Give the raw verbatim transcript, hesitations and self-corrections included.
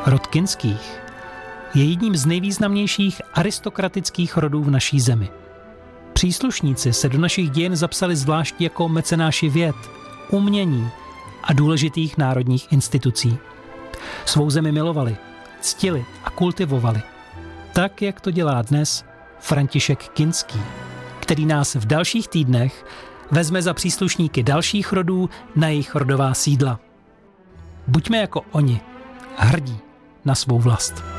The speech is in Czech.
Rod Kinských je jedním z nejvýznamnějších aristokratických rodů v naší zemi. Příslušníci se do našich dějin zapsali zvlášť jako mecenáši věd, umění a důležitých národních institucí. Svou zemi milovali, ctili a kultivovali. Tak, jak to dělá dnes František Kinský, který nás v dalších týdnech vezme za příslušníky dalších rodů na jejich rodová sídla. Buďme jako oni, hrdí na svou vlast.